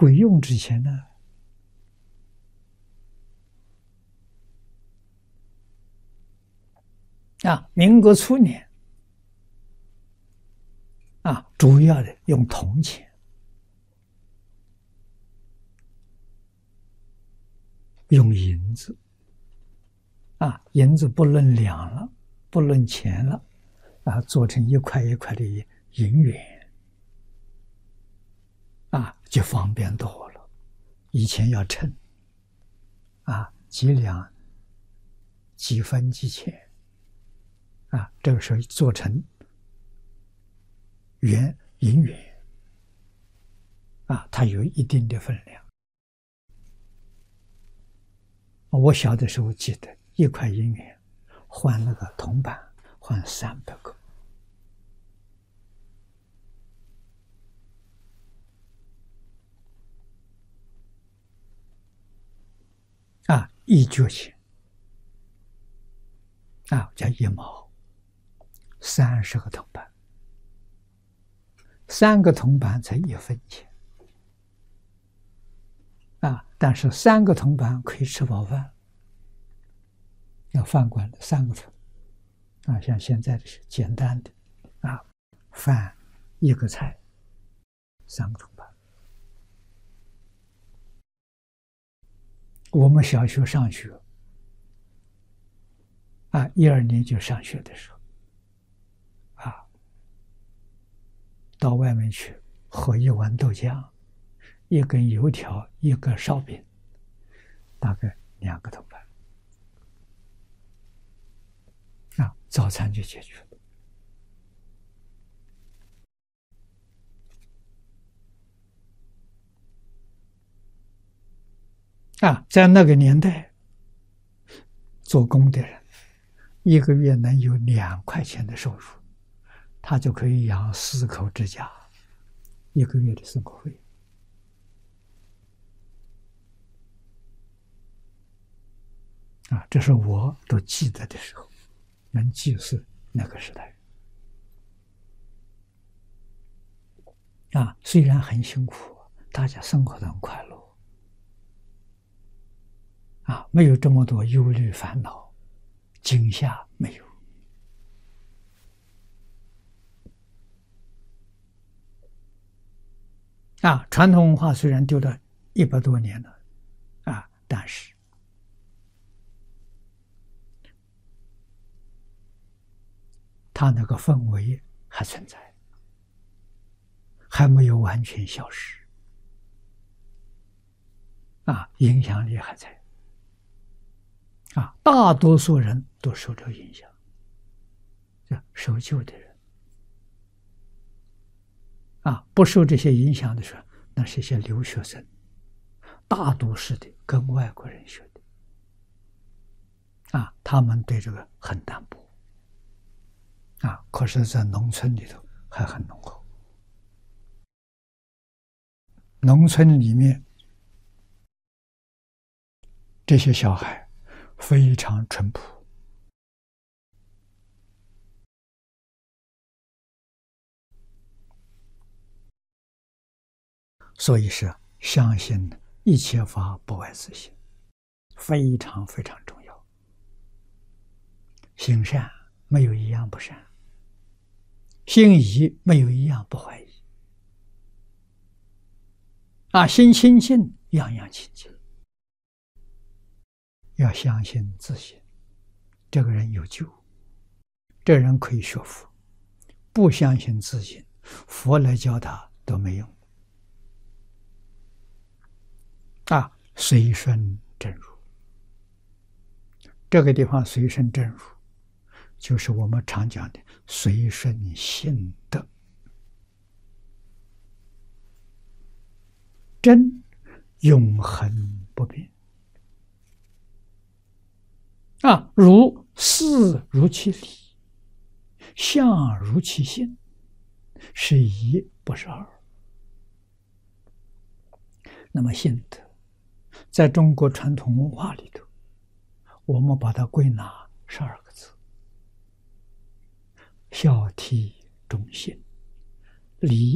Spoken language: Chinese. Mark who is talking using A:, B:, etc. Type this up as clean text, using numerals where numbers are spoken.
A: 鬼用之前呢，民国初年主要的用铜钱，用银子银子不论两了，不论钱了做成一块一块的银元就方便多了。以前要称几两、几分、几钱这个时候做成银元它有一定的分量。我小的时候记得一块银元换那个铜板换300个。1角钱叫1毛，30个铜板，3个铜板才1分钱但是3个铜板可以吃饱饭。要饭馆的3个铜像现在的是简单的饭1个菜3个铜板。我们小学上学1、2年就上学的时候到外面去喝1碗豆浆，1根油条，1个烧饼，大概2个铜板早餐就解决了在那个年代做工的人1个月能有2块钱的收入，他就可以养4口之家1个月的生活费这是我都记得的时候，能记是那个时代虽然很辛苦，大家生活得很快乐没有这么多忧虑烦恼，惊吓没有传统文化虽然丢了100多年了但是它那个氛围还存在，还没有完全消失影响力还在大多数人都受这个影响，守旧的人不受这些影响的时候，那是一些留学生，大都市的跟外国人学的他们对这个很淡薄可是在农村里头还很浓厚。农村里面这些小孩非常淳朴所以是相信一切法不外自性，非常非常重要。行善没有一样不善，行疑没有一样不怀疑心清净样样清净。要相信自信，这个人有救，这人可以学佛。不相信自信，佛来教他都没用随顺正入，这个地方随顺正入就是我们常讲的随顺性德。真永恒不变如事如其理，相如其性，是一不是二。那么性德在中国传统文化里头，我们把它归纳12个字：孝悌忠信礼